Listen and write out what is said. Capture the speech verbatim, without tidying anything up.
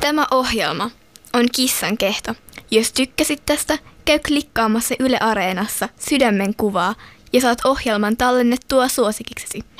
Tämä ohjelma on Kissan kehto. Jos tykkäsit tästä, käy klikkaamassa Yle Areenassa sydämen kuvaa ja saat ohjelman tallennettua suosikiksesi.